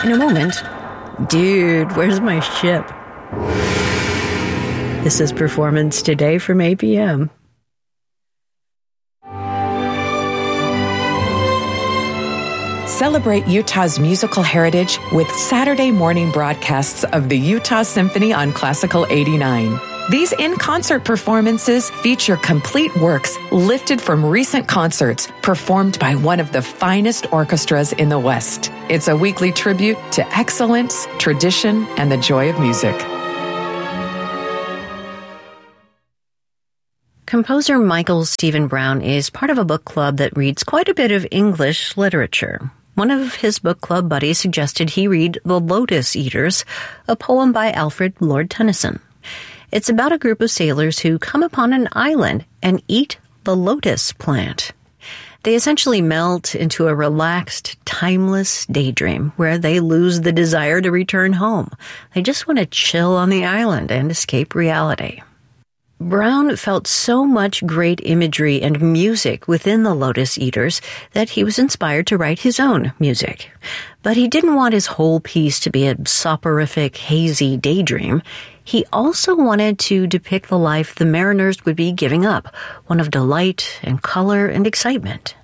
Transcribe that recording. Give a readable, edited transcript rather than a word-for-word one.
In a moment, dude, where's my ship? This is Performance Today from APM. Celebrate Utah's musical heritage with Saturday morning broadcasts of the Utah Symphony on Classical 89. These in-concert performances feature complete works lifted from recent concerts performed by one of the finest orchestras in the West. It's a weekly tribute to excellence, tradition, and the joy of music. Composer Michael Stephen Brown is part of a book club that reads quite a bit of English literature. One of his book club buddies suggested he read The Lotus Eaters, a poem by Alfred Lord Tennyson. It's about a group of sailors who come upon an island and eat the lotus plant. They essentially melt into a relaxed, timeless daydream where they lose the desire to return home. They just want to chill on the island and escape reality. Brown felt so much great imagery and music within the Lotus Eaters that he was inspired to write his own music. But he didn't want his whole piece to be a soporific, hazy daydream. He also wanted to depict the life the mariners would be giving up, one of delight and color and excitement.